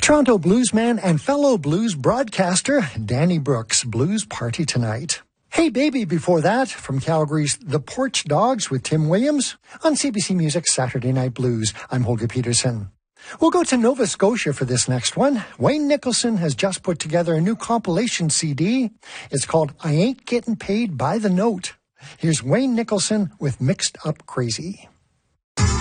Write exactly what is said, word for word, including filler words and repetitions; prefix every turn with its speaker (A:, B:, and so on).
A: Toronto bluesman and fellow blues broadcaster Danny Brooks' Blues Party Tonight. Hey Baby before that, from Calgary's The Porch Dogs with Tim Williams on C B C Music Saturday Night Blues. I'm Holger Peterson. We'll go to Nova Scotia for this next one. Wayne Nicholson has just put together a new compilation C D. It's called I Ain't Getting Paid by the Note. Here's Wayne Nicholson with Mixed Up Crazy.